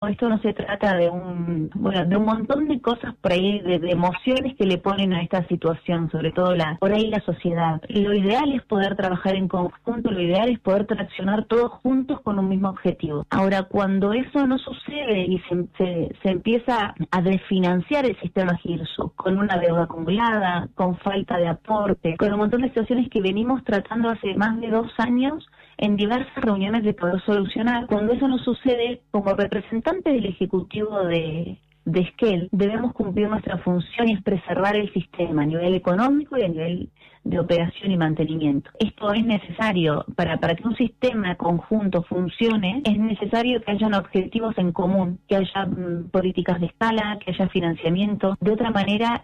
esto no se trata de un montón de cosas por ahí, de emociones que le ponen a esta situación, sobre todo por ahí la sociedad. Lo ideal es poder trabajar en conjunto, lo ideal es poder traccionar todos juntos con un mismo objetivo. Ahora, cuando eso no sucede y se empieza a desfinanciar el sistema GIRSU, con una deuda acumulada, con falta de aporte, con un montón de situaciones que venimos tratando hace más de 2 años en diversas reuniones de poder solucionar, cuando eso no sucede, como representante del Ejecutivo de Esquel, debemos cumplir nuestra función y es preservar el sistema a nivel económico y a nivel de operación y mantenimiento. Esto es necesario para que un sistema conjunto funcione, es necesario que hayan objetivos en común, que haya políticas de escala, que haya financiamiento. De otra manera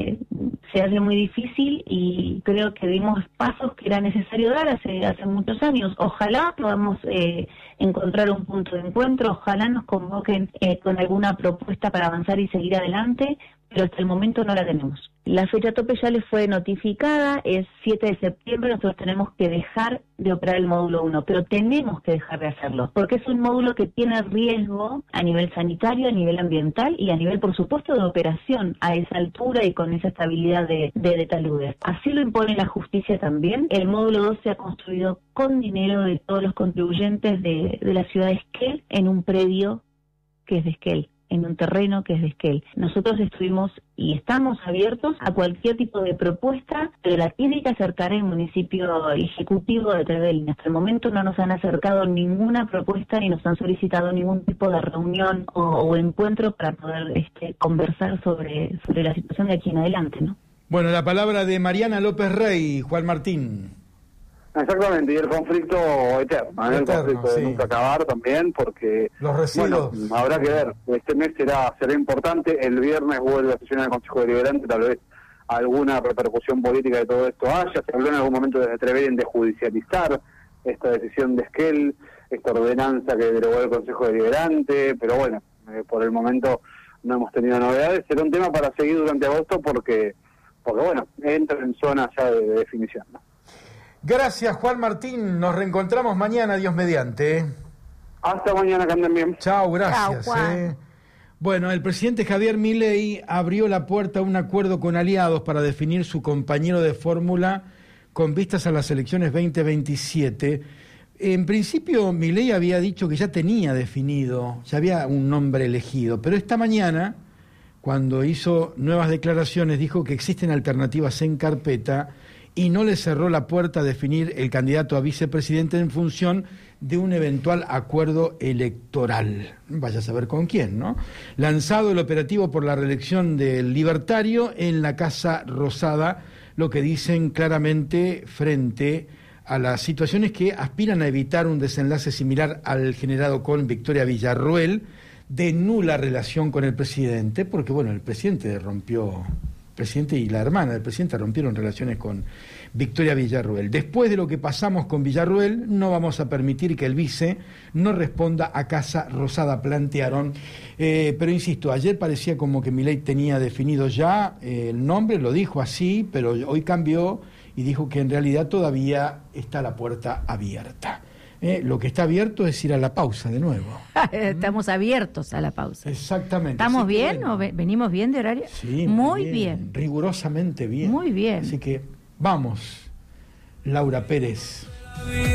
se hace muy difícil y creo que dimos pasos que era necesario dar hace muchos años. Ojalá podamos encontrar un punto de encuentro, ojalá nos convoquen con alguna propuesta para avanzar y seguir adelante, pero hasta el momento no la tenemos. La fecha tope ya les fue notificada, es 7 de septiembre, nosotros tenemos que dejar de operar el módulo 1, pero tenemos que dejar de hacerlo, porque es un módulo que tiene riesgo a nivel sanitario, a nivel ambiental y a nivel, por supuesto, de operación a esa altura y con esa estabilidad de taludes. Así lo impone la justicia también. El módulo 2 se ha construido con dinero de todos los contribuyentes de la ciudad de Esquel en un predio que es de Esquel, en un terreno que es de Esquel. Nosotros estuvimos y estamos abiertos a cualquier tipo de propuesta, pero la tiene que acercar el municipio ejecutivo de Trevelin. Hasta el momento no nos han acercado ninguna propuesta ni nos han solicitado ningún tipo de reunión o encuentro para poder conversar sobre la situación de aquí en adelante, ¿no? Bueno, la palabra de Mariana López Rey, Juan Martín. Exactamente, y el conflicto eterno, el conflicto de nunca acabar también, porque los residuos, bueno, habrá que ver, este mes será importante, el viernes vuelve a sesionar el Consejo Deliberante, tal vez alguna repercusión política de todo esto haya, se habló en algún momento desde Trevelin de judicializar esta decisión de Esquel, esta ordenanza que derogó el Consejo Deliberante, pero bueno, por el momento no hemos tenido novedades, será un tema para seguir durante agosto porque bueno, entra en zona ya de definición, ¿no? Gracias, Juan Martín. Nos reencontramos mañana, Dios mediante. Hasta mañana, que anden bien. Chao, gracias. Chao, Juan. Bueno, el presidente Javier Milei abrió la puerta a un acuerdo con aliados para definir su compañero de fórmula con vistas a las elecciones 2027. En principio, Milei había dicho que ya tenía definido, ya había un nombre elegido, pero esta mañana, cuando hizo nuevas declaraciones, dijo que existen alternativas en carpeta y no le cerró la puerta a definir el candidato a vicepresidente en función de un eventual acuerdo electoral. Vaya a saber con quién, ¿no? Lanzado el operativo por la reelección del libertario en la Casa Rosada, lo que dicen claramente frente a las situaciones que aspiran a evitar un desenlace similar al generado con Victoria Villarruel, de nula relación con el presidente, porque bueno, el presidente y la hermana del presidente rompieron relaciones con Victoria Villarruel. Después de lo que pasamos con Villarruel, no vamos a permitir que el vice no responda a Casa Rosada, plantearon. Pero insisto, ayer parecía como que Milei tenía definido ya el nombre, lo dijo así, pero hoy cambió y dijo que en realidad todavía está la puerta abierta. Lo que está abierto es ir a la pausa de nuevo. Estamos abiertos a la pausa. Exactamente. ¿Estamos bien o venimos bien de horario? Sí, muy bien. Rigurosamente bien. Muy bien. Así que vamos, Laura Pérez.